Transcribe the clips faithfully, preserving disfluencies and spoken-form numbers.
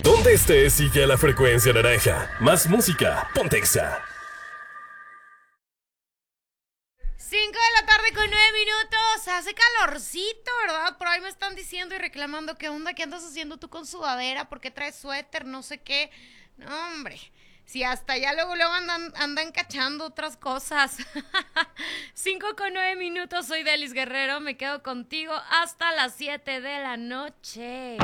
Donde estés, sigue a la frecuencia naranja. Más música, ponte Exa. Cinco de la tarde con nueve minutos. Hace calorcito, ¿verdad? Por ahí me están diciendo y reclamando qué onda, qué andas haciendo tú con sudadera, por qué traes suéter, no sé qué. No, hombre. Si hasta ya luego, luego andan, andan cachando otras cosas. Cinco con nueve minutos, soy Delis Guerrero. Me quedo contigo hasta las siete de la noche.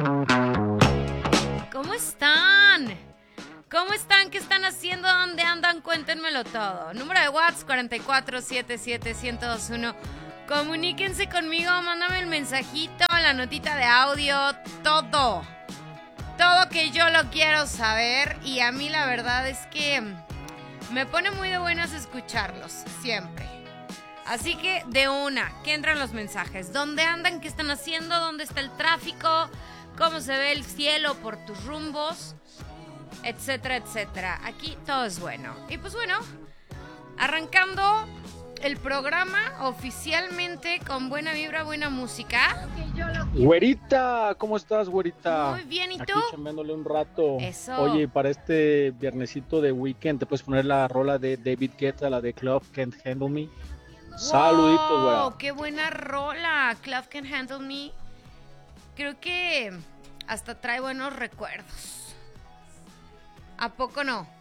¿Cómo están? ¿Cómo están? ¿Qué están haciendo? ¿Dónde andan? Cuéntenmelo todo. Número de WhatsApp cuatro cuatro siete siete uno cero dos uno. Comuníquense conmigo, mándame el mensajito, la notita de audio, todo. Todo que yo lo quiero saber. Y a mí la verdad es que me pone muy de buenas escucharlos, siempre. Así que de una, que entran los mensajes. ¿Dónde andan? ¿Qué están haciendo? ¿Dónde está el tráfico? ¿Cómo se ve el cielo por tus rumbos? Etcétera, etcétera. Aquí todo es bueno. Y pues bueno, arrancando el programa oficialmente con buena vibra, buena música. Güerita, ¿cómo estás, güerita? Muy bien, ¿y tú? Aquí chambeándole un rato. Eso. Oye, para este viernesito de weekend, ¿te puedes poner la rola de David Guetta, la de Club Can't Handle Me? Wow, Saluditos, güera. ¡Qué buena rola! Club Can Handle Me. Creo que hasta trae buenos recuerdos. ¿A poco no?